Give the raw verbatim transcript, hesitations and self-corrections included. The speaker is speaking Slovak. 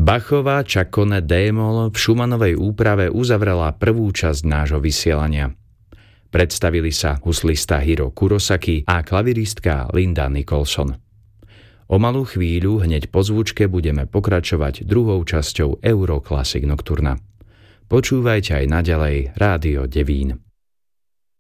Bachová Čakone D-moll v Schumannovej úprave uzavrela prvú časť nášho vysielania. Predstavili sa huslista Hiro Kurosaki a klaviristka Linda Nicholson. O malú chvíľu hneď po zvučke budeme pokračovať druhou časťou Euroclassic Nocturna. Počúvajte aj naďalej Rádio Devín.